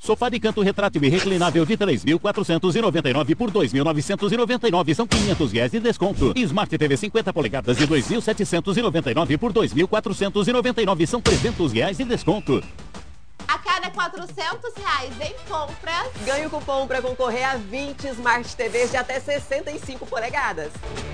Sofá de canto retrátil e reclinável de 3.499 por 2.999, são R$500 de desconto. Smart TV 50 polegadas de 2.799 por 2.499, são R$300 de desconto. A cada R$400 em compras, ganhe o cupom para concorrer a 20 Smart TVs de até 65 polegadas.